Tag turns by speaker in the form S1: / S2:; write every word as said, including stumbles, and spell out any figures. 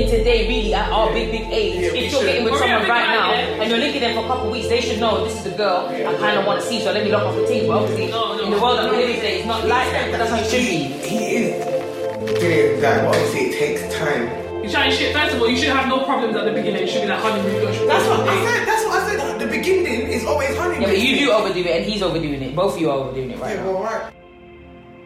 S1: dating today, really, at our big, big age,
S2: Yeah, we
S1: if you're
S2: should.
S1: getting with
S3: Hurry
S1: someone
S3: up,
S1: right
S3: big
S1: now,
S3: guy, yeah.
S1: and you're linking them for a couple of weeks, they should know this is the girl I kind of want to see, so let me lock off the team. But obviously,
S3: No, no.
S1: in the world that we live in today, it's not like that, but that's how it should be.
S2: He is doing that, but obviously it takes time.
S3: You're trying shit. First of all, you should have no problems at the beginning. It should be like honeymoon.
S2: That's what I said. That's what I said. The beginning is always honeymoon.
S1: Yeah, but you do overdo it, and he's overdoing it. Both of you are overdoing it right
S2: Yeah,
S1: now.
S2: well, right.